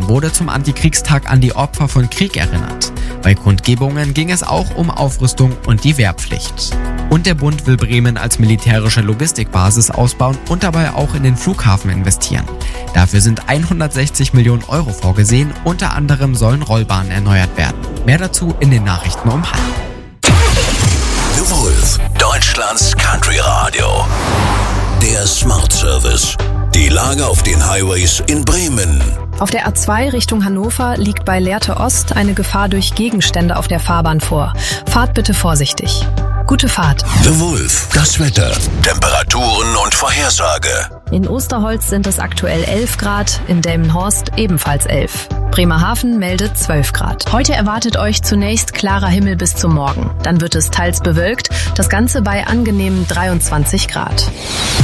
wurde zum Antikriegstag an die Opfer von Krieg erinnert. Bei Kundgebungen ging es auch um Aufrüstung und die Wehrpflicht. Und der Bund will Bremen als militärische Logistikbasis ausbauen und dabei auch in den Flughafen investieren. Dafür sind 160 Millionen Euro vorgesehen, unter anderem sollen Rollbahnen erneuert werden. Mehr dazu in den Nachrichten um 12:30. The Wolf, Deutschlands Country Radio. Der Smart Service. Die Lage auf den Highways in Bremen. Auf der A2 Richtung Hannover liegt bei Lehrte Ost eine Gefahr durch Gegenstände auf der Fahrbahn vor. Fahrt bitte vorsichtig. Gute Fahrt. The Wolf, das Wetter, Temperaturen und Vorhersage. In Osterholz sind es aktuell 11 Grad, in Delmenhorst ebenfalls 11. Bremerhaven meldet 12 Grad. Heute erwartet euch zunächst klarer Himmel bis zum Morgen. Dann wird es teils bewölkt, das Ganze bei angenehmen 23 Grad.